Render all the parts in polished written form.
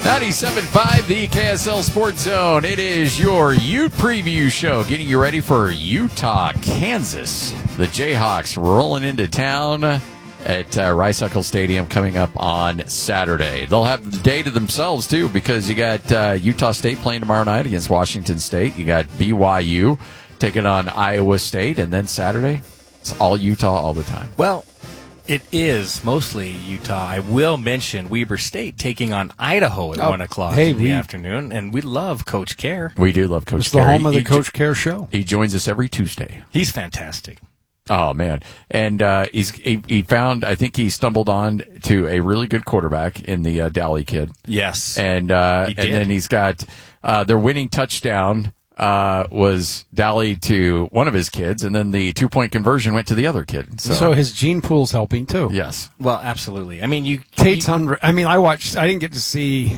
97.5, the KSL Sports Zone. It is your Ute Preview Show, getting you ready for Utah, Kansas. The Jayhawks rolling into town at Rice-Eccles Stadium coming up on Saturday. They'll have the day to themselves, too, because you got Utah State playing tomorrow night against Washington State. You got BYU taking on Iowa State, and then Saturday, it's all Utah all the time. Well, it is mostly Utah. I will mention Weber State taking on Idaho at 1 o'clock in the afternoon, and we love Coach Kerr. We do love Coach Kerr. It's the home of the Coach Kerr show. He joins us every Tuesday. He's fantastic. Oh, man. And he found, I think he stumbled on to a really good quarterback in the Dally kid. Yes. And then he's got their winning touchdown was Dally to one of his kids, and then the 2-point conversion went to the other kid. So his gene pool's helping too. Yes. Well, absolutely. I mean, Tate's I didn't get to see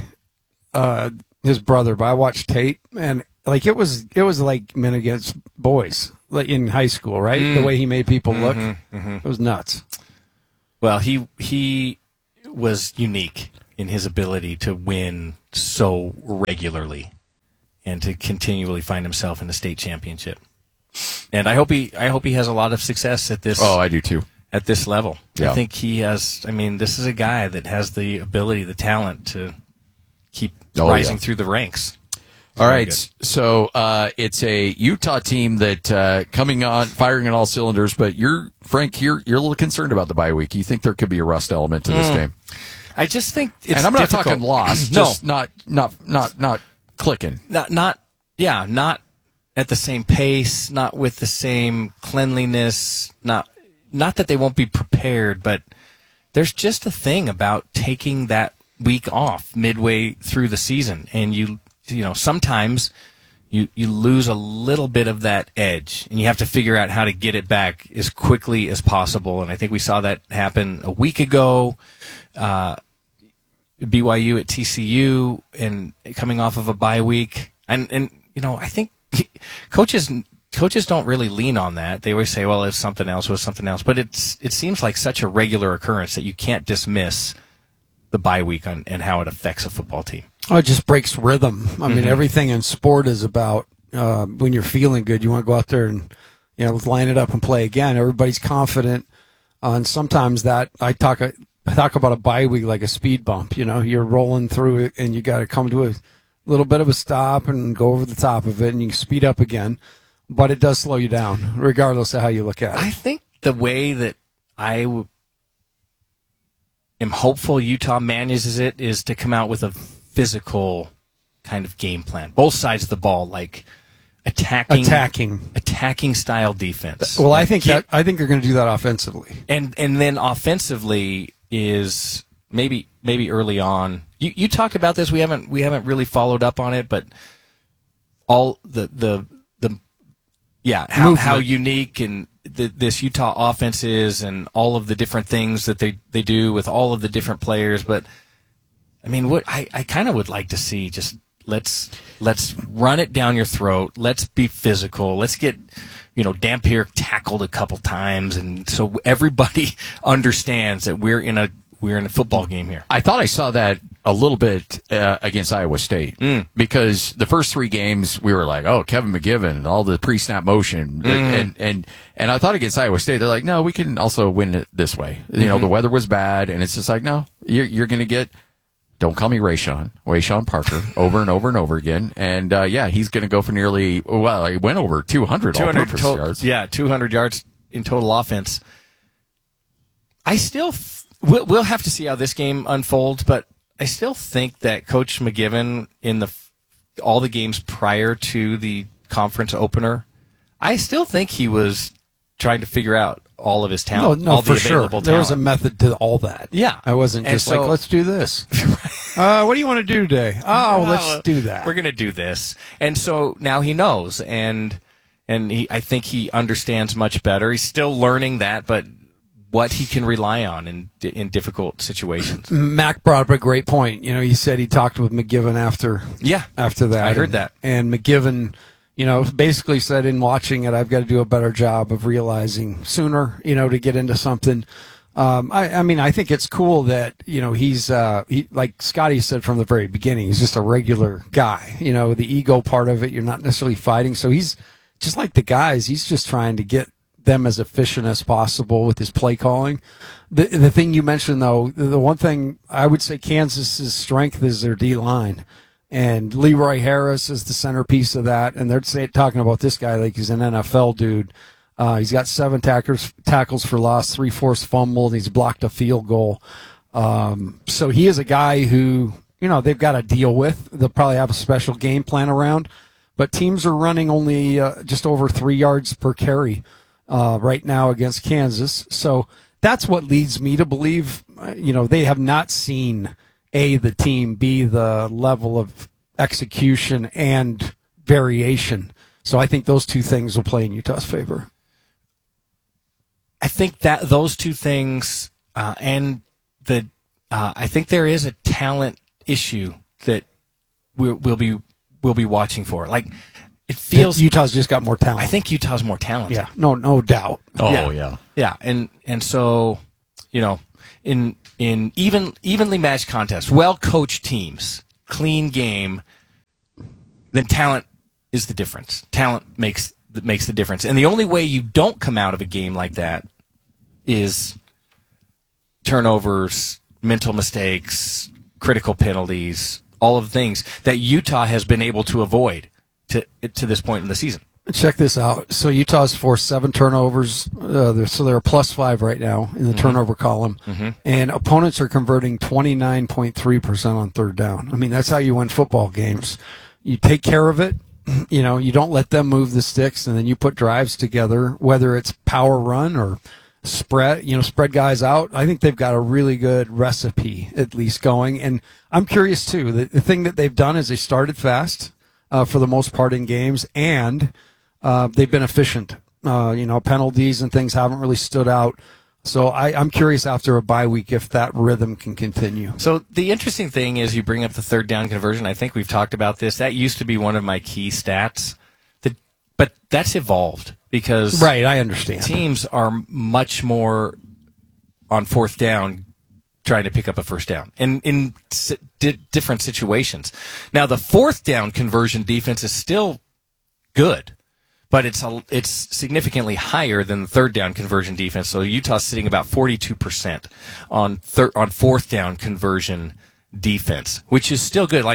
his brother, but I watched Tate, and like it was like men against boys, like in high school, right? The way he made people look, it was nuts. Well, he was unique in his ability to win so regularly and to continually find himself in the state championship. And I hope he has a lot of success at this. Oh, I do too. At this level. Yeah. I think he has, this is a guy that has the ability, the talent to keep rising through the ranks. All right, so it's a Utah team that coming on, firing on all cylinders, but Frank, you're a little concerned about the bye week. You think there could be a rust element to this game? I just think it's and I'm not difficult. talking loss, just not clicking. Not at the same pace, not with the same cleanliness, not that they won't be prepared, but there's just a thing about taking that week off midway through the season, and you sometimes you lose a little bit of that edge, and you have to figure out how to get it back as quickly as possible. And I think we saw that happen a week ago. BYU at TCU and coming off of a bye week. And I think coaches don't really lean on that. They always say, well, it's something else, but it seems like such a regular occurrence that you can't dismiss the bye week and how it affects a football team. Oh, it just breaks rhythm. I mean, everything in sport is about when you're feeling good, you want to go out there and line it up and play again. Everybody's confident, and sometimes that I talk about a bye week like a speed bump. You're rolling through it, and you got to come to a little bit of a stop and go over the top of it, and you can speed up again. But it does slow you down, regardless of how you look at it. I think the way that I am hopeful Utah manages it is to come out with a physical kind of game plan. Both sides of the ball, like attacking style defense. Well, I think they're going to do that offensively, and then offensively is maybe early on. You talked about this. We haven't really followed up on it, but all how unique and this Utah offense is, and all of the different things that they do with all of the different players. But what I kind of would like to see, just let's run it down your throat. Let's be physical. Let's get Dampier tackled a couple times, and so everybody understands that we're in a football game here. I thought I saw that a little bit against Iowa State because the first 3 games we were like, oh, Kevin McGivern and all the pre-snap motion, and I thought against Iowa State they're like, no, we can also win it this way. The weather was bad, and it's just like, no, you're going to get. Don't call me Wayshawn Parker, over and over and over again. And, he's going to go for nearly, he went over 200 all-purpose yards. Yeah, 200 yards in total offense. I still, we'll have to see how this game unfolds, but I still think that Coach McGivern in all the games prior to the conference opener, I still think he was trying to figure out all of his talent. No, all for the sure. available There was a talent. method to all that. Yeah. I wasn't just like, let's do this. What do you want to do today? Oh, let's do that. We're going to do this. And so now he knows, and I think he understands much better. He's still learning that, but what he can rely on in difficult situations. Mac brought up a great point. He said he talked with McGivern after that. I heard that. And McGivern, basically said in watching it, I've got to do a better job of realizing sooner, to get into something. I mean, I think it's cool that, he's, like Scotty said from the very beginning, he's just a regular guy. The ego part of it, you're not necessarily fighting. So he's just like the guys. He's just trying to get them as efficient as possible with his play calling. The thing you mentioned, though, the one thing I would say Kansas's strength is their D-line. And Leroy Harris is the centerpiece of that. And they're talking about this guy like he's an NFL dude. He's got 7 tackles for loss, 3 forced fumble, and he's blocked a field goal. So he is a guy who, they've got to deal with. They'll probably have a special game plan around. But teams are running only just over 3 yards per carry right now against Kansas. So that's what leads me to believe, they have not seen, A, the team, B, the level of execution and variation. So I think those two things will play in Utah's favor. I think that those two things, I think there is a talent issue that we'll be watching for. Like, it feels Utah's just got more talent. I think Utah's more talented. Yeah, no doubt. Oh yeah. And so, in evenly matched contests, well coached teams, clean game, then talent is the difference. Talent makes the difference. And the only way you don't come out of a game like that is turnovers, mental mistakes, critical penalties, all of the things that Utah has been able to avoid to this point in the season. Check this out. So Utah's forced 7 turnovers. So they're a +5 right now in the turnover column. Mm-hmm. And opponents are converting 29.3% on third down. I mean, that's how you win football games. You take care of it. You don't let them move the sticks, and then you put drives together, whether it's power run or spread guys out. I think they've got a really good recipe at least going. And I'm curious too. The thing that they've done is they started fast for the most part in games, and they've been efficient. Penalties and things haven't really stood out. So I'm curious after a bye week if that rhythm can continue. So the interesting thing is you bring up the third down conversion. I think we've talked about this. That used to be one of my key stats. But that's evolved because right, I understand. Teams are much more on fourth down trying to pick up a first down in different situations. Now, the fourth down conversion defense is still good, but it's significantly higher than the third down conversion defense. So Utah's sitting about 42% on fourth down conversion defense, which is still good.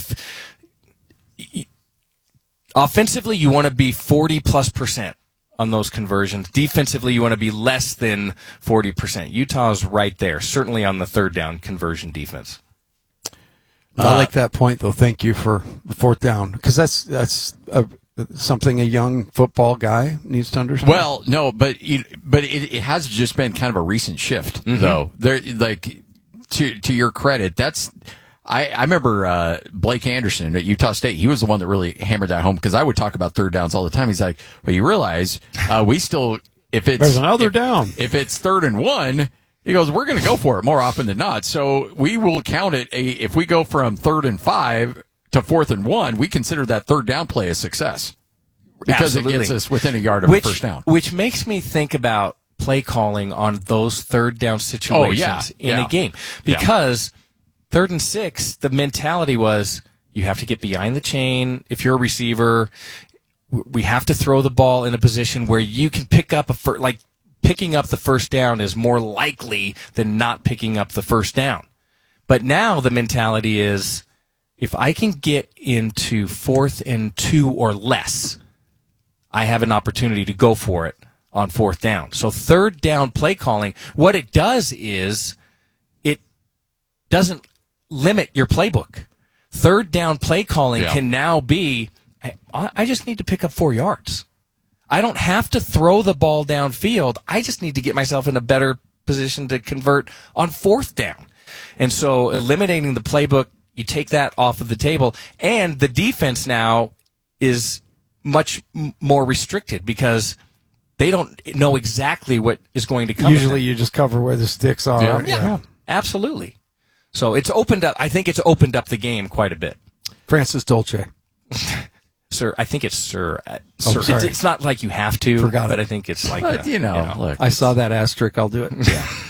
Offensively, you want to be 40+% on those conversions. Defensively, you want to be less than 40%. Utah's right there, certainly on the third down conversion defense. I like that point, though. Thank you for the fourth down, because that's something a young football guy needs to understand. Well, no, but it has just been kind of a recent shift, though. There, to your credit, that's. I remember Blake Anderson at Utah State. He was the one that really hammered that home, because I would talk about third downs all the time. He's like, well, you realize we still, there's another down. If it's 3rd and 1, he goes, we're going to go for it more often than not. So we will count it. If we go from 3rd and 5 to 4th and 1, we consider that third down play a success because Absolutely. It gets us within a yard of a first down. Which makes me think about play calling on those third down situations in a game, because 3rd and 6, the mentality was you have to get behind the chain. If you're a receiver, we have to throw the ball in a position where you can pick up picking up the first down is more likely than not picking up the first down. But now the mentality is if I can get into 4th and 2 or less, I have an opportunity to go for it on 4th down. So third down play calling, what it does is it doesn't limit your playbook. Third down play calling can now be, I just need to pick up 4 yards. I don't have to throw the ball downfield. I just need to get myself in a better position to convert on 4th down. And so eliminating the playbook, you take that off of the table, and the defense now is much more restricted because they don't know exactly what is going to come. Usually you just cover where the sticks are. Yeah. Absolutely. So it's opened up. I think it's opened up the game quite a bit. Francis Dolce. Sir, I think it's Sir. Sorry. It's not like you have to, Forgot but it. I think it's like But, look. I saw that asterisk. I'll do it. Yeah.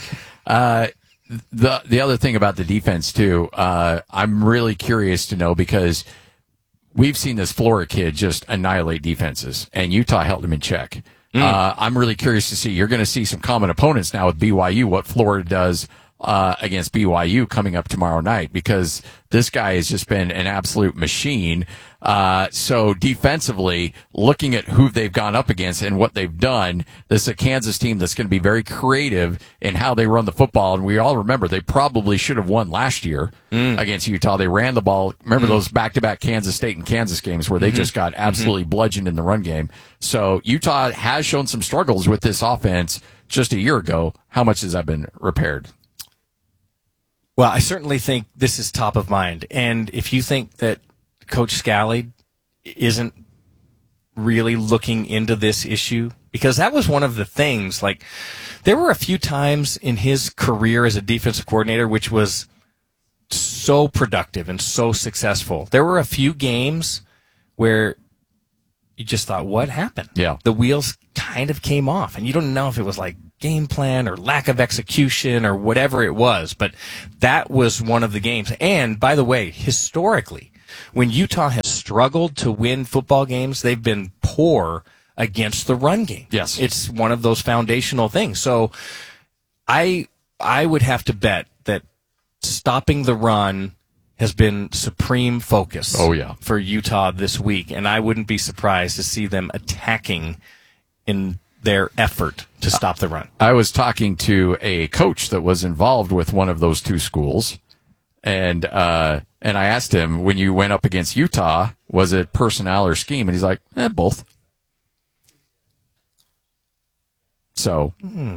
The other thing about the defense too, I'm really curious to know because we've seen this Florida kid just annihilate defenses, and Utah held him in check. I'm really curious to see. You're going to see some common opponents now with BYU. What Florida does against BYU coming up tomorrow night, because this guy has just been an absolute machine. So defensively, looking at who they've gone up against and what they've done, this is a Kansas team that's going to be very creative in how they run the football. And we all remember they probably should have won last year against Utah. They ran the ball. Remember those back-to-back Kansas State and Kansas games where they just got absolutely bludgeoned in the run game. So Utah has shown some struggles with this offense just a year ago. How much has that been repaired? Well, I certainly think this is top of mind. And if you think that Coach Scally isn't really looking into this issue, because that was one of the things, like, there were a few times in his career as a defensive coordinator which was so productive and so successful. There were a few games where you just thought, what happened? Yeah. The wheels kind of came off, and you don't know if it was like game plan or lack of execution or whatever it was, but that was one of the games. And by the way, historically, when Utah has struggled to win football games, they've been poor against the run game. Yes. It's one of those foundational things. So I would have to bet that stopping the run has been supreme focus for Utah this week, and I wouldn't be surprised to see them attacking in their effort to stop the run. I was talking to a coach that was involved with one of those two schools, and I asked him, when you went up against Utah, was it personnel or scheme? And he's like, both. So.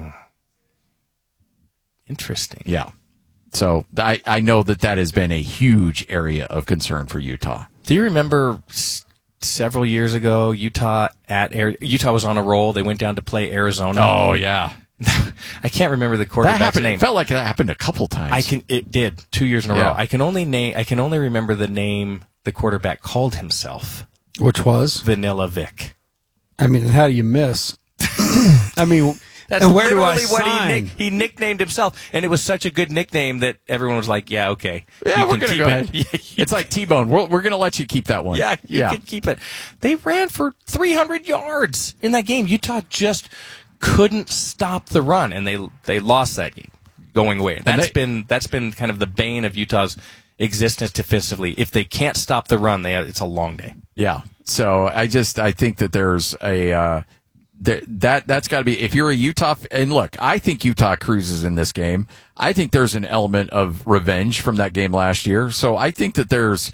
Interesting. Yeah. So I know that has been a huge area of concern for Utah. Do you remember several years ago, Utah was on a roll. They went down to play Arizona. Oh, yeah. I can't remember the quarterback's name. It felt like that happened a couple times. It did 2 years in a row. I can only remember the name the quarterback called himself. Which was? Vanilla Vic. I mean, how do you miss? I mean, that's and where do I what sign? he nicknamed himself, and it was such a good nickname that everyone was like, "Yeah, okay, yeah, we're gonna go ahead." It's like T-Bone. We're gonna let you keep that one. Yeah, you can keep it. They ran for 300 yards in that game. Utah just couldn't stop the run, and they lost that game going away. That's been kind of the bane of Utah's existence defensively. If they can't stop the run, it's a long day. Yeah. So I think that there's a. That's got to be, if you're a Utah, and look, I think Utah cruises in this game. I think there's an element of revenge from that game last year. So I think that there's,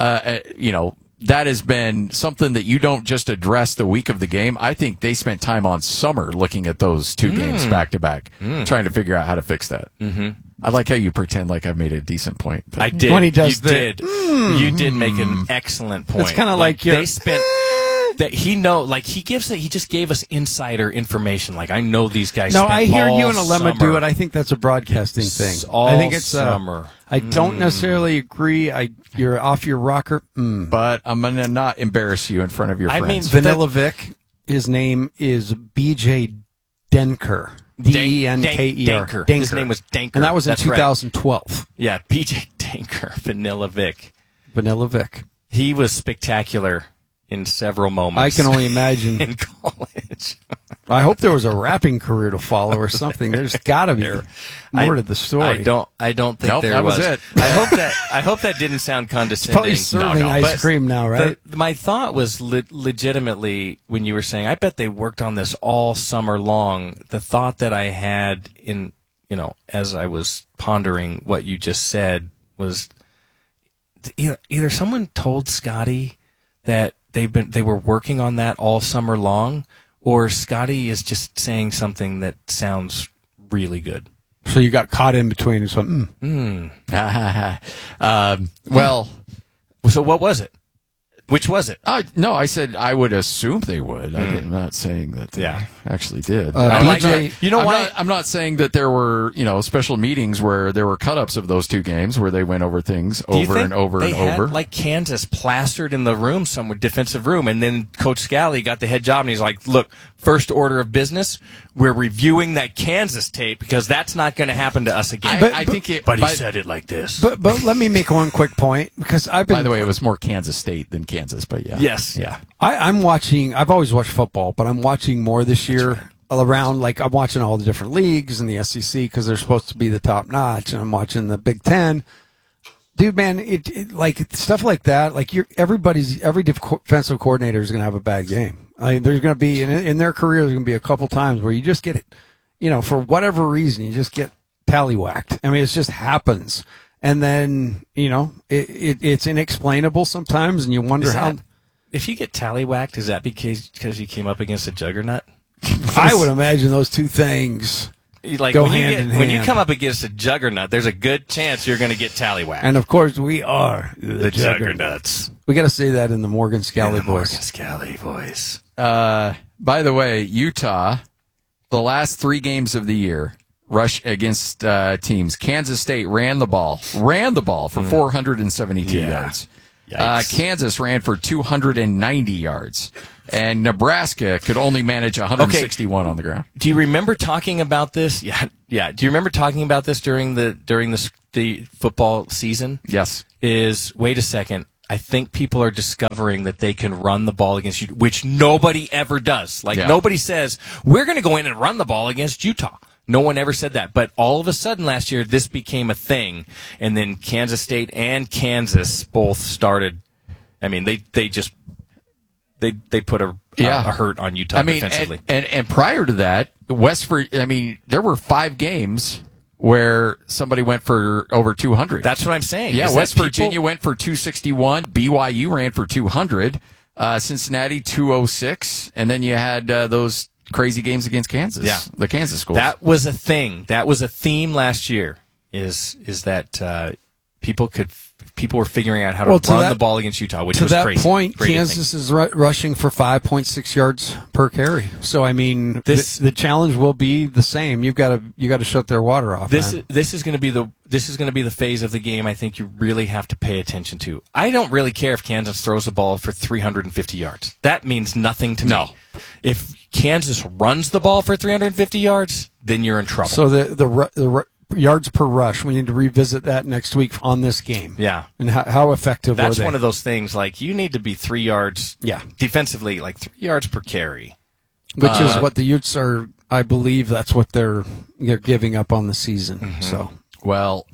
that has been something that you don't just address the week of the game. I think they spent time on summer looking at those two games back to back, trying to figure out how to fix that. Mm-hmm. I like how you pretend like I've made a decent point. I did. When he does you did make an excellent point. It's kind of like they spent. That he just gave us insider information. Like, I know these guys. No, spent I hear all you and Alema summer. do it. I think that's a broadcasting thing. I think it's summer. I don't necessarily agree. You're off your rocker. But I'm gonna not embarrass you in front of your friends. Vanilla Vic. His name is B.J. Denker. D-E-N-K-E-R. Denker. His name was Denker. And that was in That's 2012. Right. Yeah, B.J. Denker, Vanilla Vic. Vanilla Vic. He was spectacular in several moments. I can only imagine. In college. I hope there was a rapping career to follow or something. There's got to be more to the story. I don't think there that was. It. I hope that didn't sound condescending. Probably serving ice cream now, right? My thought was legitimately, when you were saying, I bet they worked on this all summer long. The thought that I had as I was pondering what you just said was either someone told Scotty that they were working on that all summer long, or Scotty is just saying something that sounds really good. So you got caught in between and went, well, so what was it? Which was it? No, I said I would assume they would. I'm not saying that they actually did. I'm not saying that there were, special meetings where there were cut-ups of those two games where they went over things over and over and over. Like Kansas plastered in the room, somewhere defensive room, and then Coach Scally got the head job, and he's like, "Look, first order of business, we're reviewing that Kansas tape because that's not going to happen to us again." But he said it like this. But let me make one quick point because I've been. By the way, it was more Kansas State than Kansas, but yeah. Yes, yeah. I'm watching. I've always watched football, but I'm watching more this year. Around, like, I'm watching all the different leagues in the SEC because they're supposed to be the top notch, and I'm watching the Big Ten. Dude, man, it like stuff like that. Like, every defensive coordinator is going to have a bad game. There's going to be in their career, there's going to be a couple times where you just get it, for whatever reason, you just get tallywhacked. I mean, it just happens, and then it's inexplainable sometimes, and you wonder how. If you get tallywhacked, is that because you came up against a juggernaut? I would imagine those two things go hand in hand. When you come up against a juggernaut, there's a good chance you're going to get tallywhacked. And of course, we are the juggernauts. We got to say that in the Morgan Scally voice. Morgan Scally voice. By the way, Utah, the last 3 games of the year, rush against teams. Kansas State ran the ball for 472 yards. Kansas ran for 290 yards. And Nebraska could only manage 161 on the ground. Do you remember talking about this? Yeah. Do you remember talking about this during the football season? Yes. Wait a second. I think people are discovering that they can run the ball against you, which nobody ever does. Nobody says, we're going to go in and run the ball against Utah. No one ever said that. But all of a sudden last year, this became a thing. And then Kansas State and Kansas both started. I mean, they put a hurt on Utah defensively. And prior to that, there were 5 games where somebody went for over 200. That's what I'm saying. Yeah, West Virginia went for 261. BYU ran for 200. Cincinnati 206. And then you had those crazy games against Kansas. Yeah, the Kansas schools. That was a thing. That was a theme last year. Is that people were figuring out how to run the ball against Utah, which was crazy. To that point, Kansas is rushing for 5.6 yards per carry. So, I mean, the challenge will be the same. You got to shut their water off. This is going to be the phase of the game I think you really have to pay attention to. I don't really care if Kansas throws the ball for 350 yards. That means nothing to me. If Kansas runs the ball for 350 yards, then you're in trouble. So the yards per rush, we need to revisit that next week on this game. Yeah. And how effective were they? That's one of those things, like, you need to be 3 yards defensively, like 3 yards per carry. Which is what the Utes are, I believe that's what they're giving up on the season. Mm-hmm. So, well,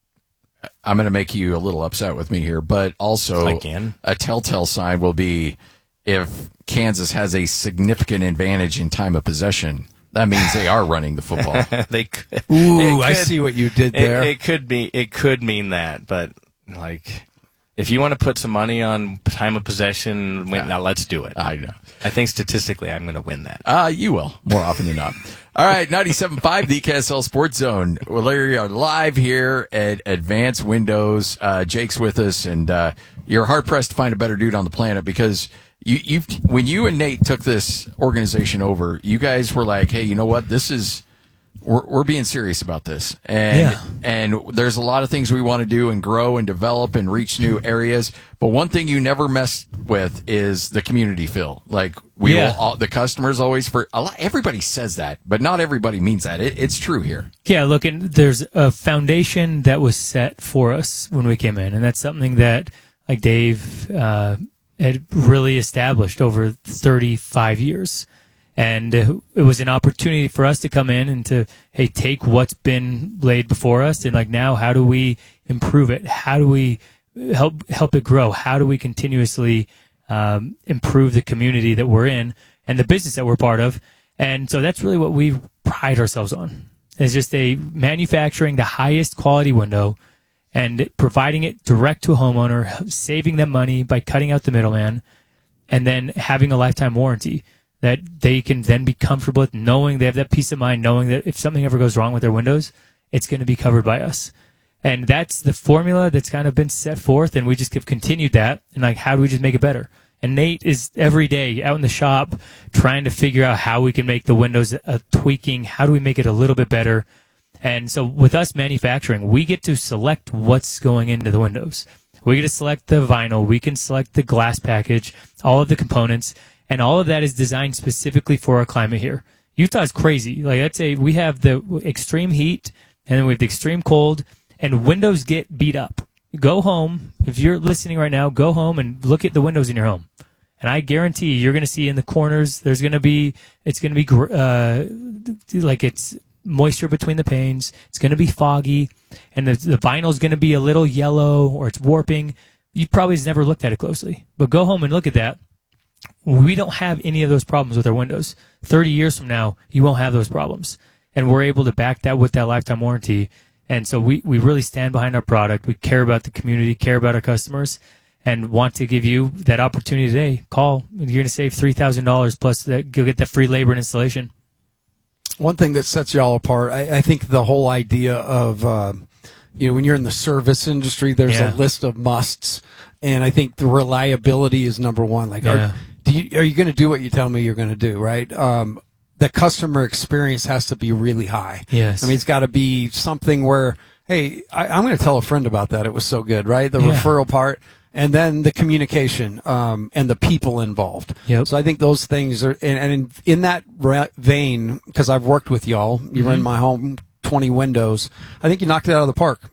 I'm going to make you a little upset with me here, but also a telltale sign will be if Kansas has a significant advantage in time of possession. That means they are running the football. They could. I see what you did there. It could mean that, but like, if you want to put some money on time of possession, now let's do it. I know. I think statistically, I'm going to win that. You will more often than not. All right, 97.5, the KSL Sports Zone. We are live here at Advanced Windows. Jake's with us, and you're hard pressed to find a better dude on the planet because. When you and Nate took this organization over, you guys were like, "Hey, you know what? We're being serious about this, and there's a lot of things we want to do and grow and develop and reach new areas. But one thing you never mess with is the community feel. Like the customers always everybody says that, but not everybody means that. It's true here. Yeah, look, and there's a foundation that was set for us when we came in, and that's something that, like Dave. Had really established over 35 years. And it was an opportunity for us to come in and to, take what's been laid before us and now how do we improve it? How do we help it grow? How do we continuously improve the community that we're in and the business that we're part of? And so that's really what we pride ourselves on. It's just manufacturing the highest quality window and providing it direct to a homeowner, saving them money by cutting out the middleman, and then having a lifetime warranty that they can then be comfortable with, knowing they have that peace of mind, knowing that if something ever goes wrong with their windows, it's going to be covered by us. And that's the formula that's kind of been set forth, and we just have continued that. And like, how do we just make it better? And Nate is every day out in the shop trying to figure out how we can make the windows tweaking. How do we make it a little bit better? And so with us manufacturing, we get to select what's going into the windows. We get to select the vinyl. We can select the glass package, all of the components, and all of that is designed specifically for our climate here. Utah's crazy. Like, I'd say we have the extreme heat, and then we have the extreme cold, and windows get beat up. Go home. If you're listening right now, go home and look at the windows in your home. And I guarantee you're going to see in the corners, it's going to be like it's moisture between the panes. It's going to be foggy, and the vinyl is going to be a little yellow or it's warping. You probably has never looked at it closely, but go home and look at that. We don't have any of those problems with our windows. 30 years from now, you won't have those problems. And we're able to back that with that lifetime warranty. And so we really stand behind our product. We care about the community, care about our customers, and want to give you that opportunity today. Call. You're going to save $3,000 plus that you'll get that free labor and installation. One thing that sets y'all apart, I think the whole idea of, when you're in the service industry, there's a list of musts. And I think the reliability is number one. Like, are you going to do what you tell me you're going to do, right? The customer experience has to be really high. Yes. I mean, it's got to be something where, hey, I'm going to tell a friend about that. It was so good, right? The referral part, and then the communication, and the people involved. Yep. So I think those things are, and in that vein, because I've worked with y'all, you were in my home, 20 windows. I think you knocked it out of the park.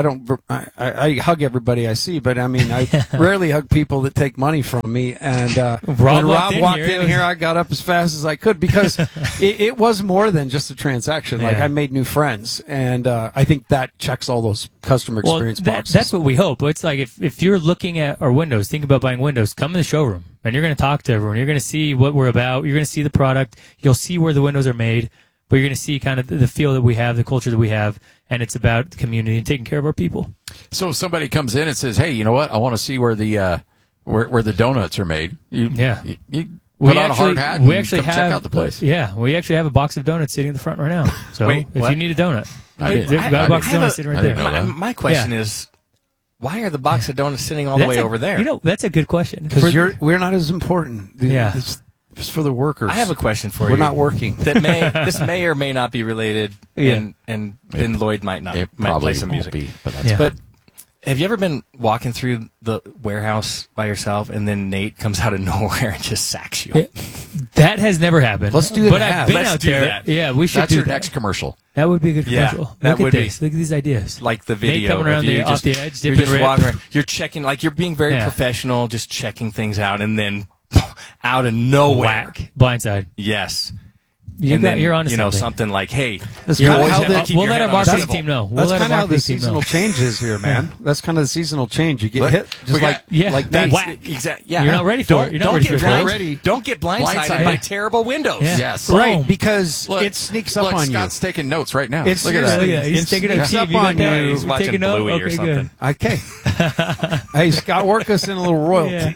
I hug everybody I see, but I mean, I rarely hug people that take money from me. And when Rob walked in here, I got up as fast as I could because it was more than just a transaction. Like, I made new friends, and I think that checks all those customer experience boxes. That's what we hope. It's like if you're looking at our windows, think about buying windows, come in the showroom, and you're going to talk to everyone. You're going to see what we're about. You're going to see the product. You'll see where the windows are made. But you're going to see kind of the feel that we have, the culture that we have, and it's about the community and taking care of our people. So if somebody comes in and says, "Hey, you know what? I want to see where the where the donuts are made." You put on a hard hat and check out the place. We actually have a box of donuts sitting in the front right now. So if you need a donut, we've got a box of donuts sitting right there. My question is, why are the box of donuts sitting all the way over there? That's a good question. Because we're not as important. It's just for the workers. I have a question for you. We're not working. This may or may not be related, and Lloyd might play some music. But have you ever been walking through the warehouse by yourself, and then Nate comes out of nowhere and just sacks you? That has never happened. Let's do that. But I've been out there. That. Yeah, we should That's do your that. next commercial. That would be a good commercial. Yeah, that would be. Look at these ideas. Like the video. Nate coming around off the edge, you're dipping just walking around. You're checking, like you're being very professional, just checking things out, and then out of nowhere, whack, blindside. Yes. You're on to something like, hey, we'll let our marketing team know. That's kind of how the seasonal change is here, man. That's kind of the seasonal change. You get hit just like that. Whack. Exactly. Yeah. You're not ready for it. Don't get blindsided by terrible windows. Yeah. Yes. Right, because it sneaks up on you. Scott's taking notes right now. Look at that. He's taking up on you. He's watching Bluey or something. Okay. Hey, Scott, work us in a little royalty.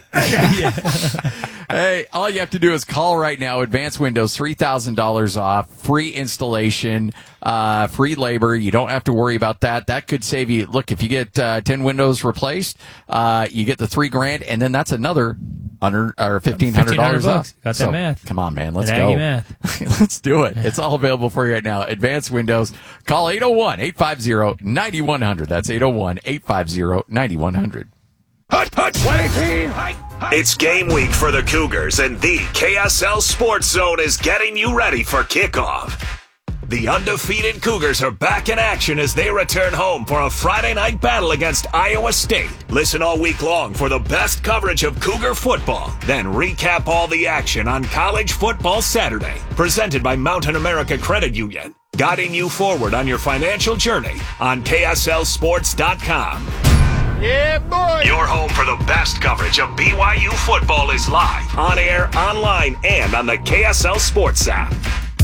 Hey, all you have to do is call right now. Advanced Windows, $3,000 off, free installation, free labor. You don't have to worry about that. That could save you. Look, if you get 10 windows replaced, you get the $3,000, and then that's another $1,500 off. Got that math. Come on, man. Let's go. Math. Let's do it. It's all available for you right now. Advanced Windows. Call 801-850-9100. That's 801-850-9100. It's game week for the Cougars, and the KSL Sports Zone is getting you ready for kickoff. The undefeated Cougars are back in action as they return home for a Friday night battle against Iowa State. Listen all week long for the best coverage of Cougar football, then recap all the action on College Football Saturday. Presented by Mountain America Credit Union, guiding you forward on your financial journey on KSLSports.com. Yeah, boy! Your home for the best coverage of BYU football is live, on air, online, and on the KSL Sports app.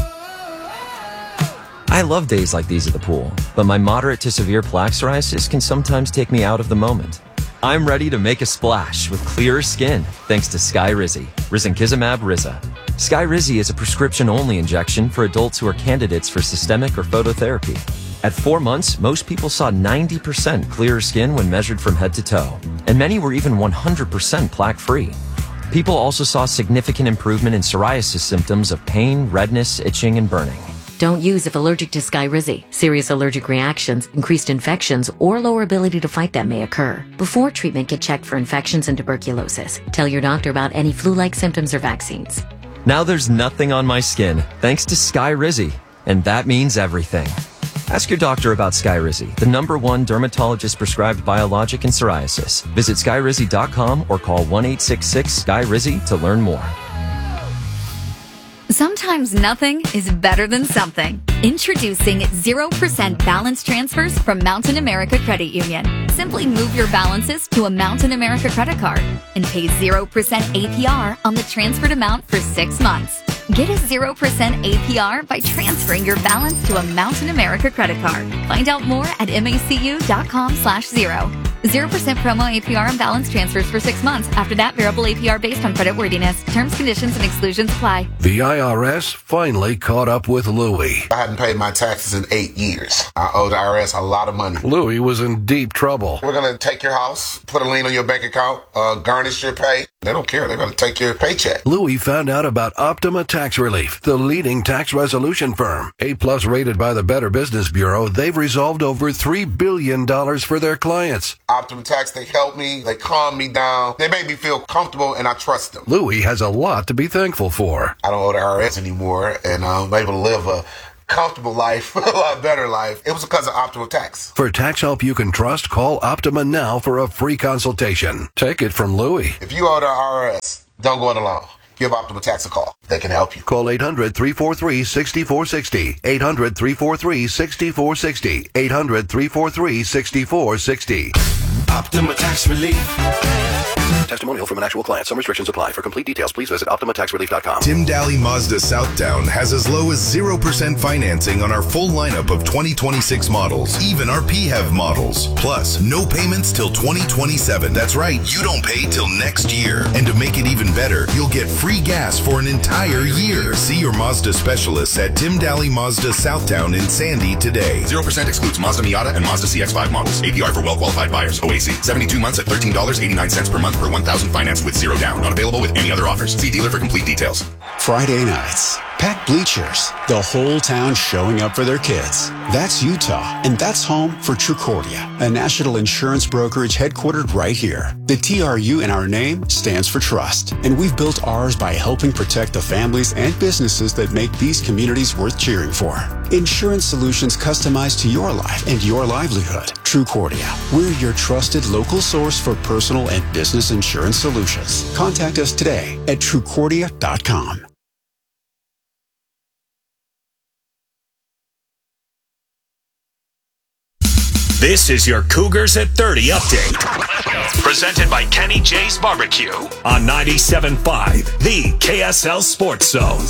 I love days like these at the pool, but my moderate to severe plaque psoriasis can sometimes take me out of the moment. I'm ready to make a splash with clearer skin thanks to Skyrizi, Risankizumab Riza. Skyrizi is a prescription-only injection for adults who are candidates for systemic or phototherapy. At 4 months, most people saw 90% clearer skin when measured from head to toe, and many were even 100% plaque-free. People also saw significant improvement in psoriasis symptoms of pain, redness, itching, and burning. Don't use if allergic to Skyrizi. Serious allergic reactions, increased infections, or lower ability to fight them may occur. Before treatment, get checked for infections and tuberculosis. Tell your doctor about any flu-like symptoms or vaccines. Now there's nothing on my skin, thanks to Skyrizi, and that means everything. Ask your doctor about Skyrizi, the #1 dermatologist-prescribed biologic in psoriasis. Visit Skyrizi.com or call 1-866-SKY-RIZI to learn more. Sometimes nothing is better than something. Introducing 0% balance transfers from Mountain America Credit Union. Simply move your balances to a Mountain America credit card and pay 0% APR on the transferred amount for 6 months. Get a 0% APR by transferring your balance to a Mountain America credit card. Find out more at macu.com/0. 0% promo APR on balance transfers for 6 months. After that, variable APR based on credit worthiness. Terms, conditions, and exclusions apply. The IRS finally caught up with Louie. I hadn't paid my taxes in 8 years. I owe the IRS a lot of money. Louie was in deep trouble. We're going to take your house, put a lien on your bank account, garnish your pay. They don't care. They're going to take your paycheck. Louie found out about Optima Tax Relief, the leading tax resolution firm. A+ rated by the Better Business Bureau, they've resolved over $3 billion for their clients. Optima Tax, they help me. They calm me down. They make me feel comfortable, and I trust them. Louie has a lot to be thankful for. I don't owe the IRS anymore, and I'm able to live a comfortable life, a lot better life. It was because of Optima Tax. For tax help you can trust, call Optima now for a free consultation. Take it from Louie. If you owe the IRS, don't go it alone. Give Optima Tax a call. They can help you. Call 800-343-6460. 800-343-6460. 800-343-6460. Optima Tax Relief. Testimonial from an actual client. Some restrictions apply. For complete details, please visit OptimaTaxRelief.com. Tim Daly Mazda Southtown has as low as 0% financing on our full lineup of 2026 models, even our PHEV models. Plus, no payments till 2027. That's right, you don't pay till next year. And to make it even better, you'll get free gas for an entire year. See your Mazda specialists at Tim Daly Mazda Southtown in Sandy today. 0% excludes Mazda Miata and Mazda CX-5 models. APR for well-qualified buyers. OAC. 72 months at $13.89 per month per 1,000 financed with 0 down. Not available with any other offers. See dealer for complete details. Friday nights, packed bleachers, the whole town showing up for their kids. That's Utah, and that's home for Trucordia, a national insurance brokerage headquartered right here. The TRU in our name stands for trust, and we've built ours by helping protect the families and businesses that make these communities worth cheering for. Insurance solutions customized to your life and your livelihood. Trucordia, we're your trusted local source for personal and business insurance solutions. Contact us today at Trucordia.com. This is your Cougars at 30 update. Presented by Kenny J's Barbecue on 97.5, the KSL Sports Zone.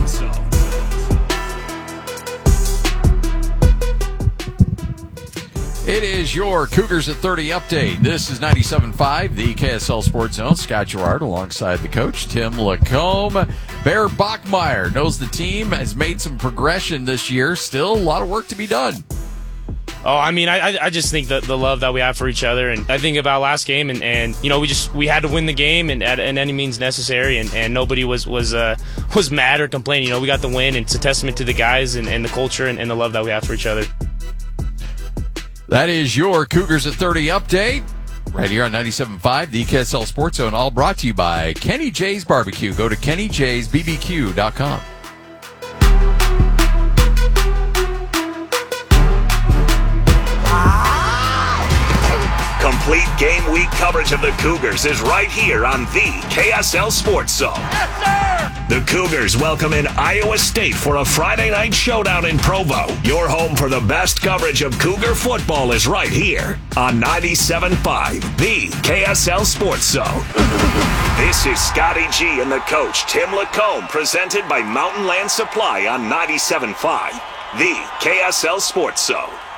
It is your Cougars at 30 update. This is 97.5, the KSL Sports Zone. Scott Gerard alongside the coach, Tim Lacombe. Bear Bachmeyer knows the team has made some progression this year. Still a lot of work to be done. Oh, I mean, I just think that the love that we have for each other, and I think about last game, and you know, we had to win the game, and at any means necessary, and nobody was mad or complaining. You know, we got the win, and it's a testament to the guys and the culture and the love that we have for each other. That is your Cougars at 30 update. Right here on 97.5, the KSL Sports Zone, all brought to you by Kenny J's Barbecue. Go to KennyJ'sBBQ.com. Complete game week coverage of the Cougars is right here on the KSL Sports Zone. Yes, sir! The Cougars welcome in Iowa State for a Friday night showdown in Provo. Your home for the best coverage of Cougar football is right here on 97.5, the KSL Sports Zone. This is Scotty G and the coach, Tim Lacombe, presented by Mountain Land Supply on 97.5, the KSL Sports Zone.